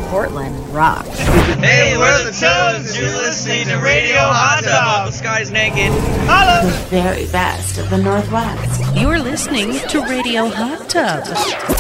Portland rocked. Hey, we're the Toads. You're listening to Radio Hot Tub. The sky's naked. Holla! The very best of the Northwest. You're listening to Radio Hot Tub.